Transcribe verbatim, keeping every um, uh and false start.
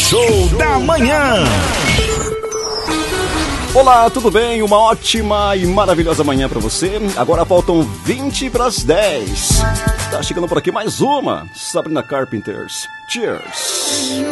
Show da Manhã. Olá, tudo bem? Uma ótima e maravilhosa manhã pra você. Agora faltam vinte para as dez. Tá chegando por aqui mais uma Sabrina Carpenters. Cheers.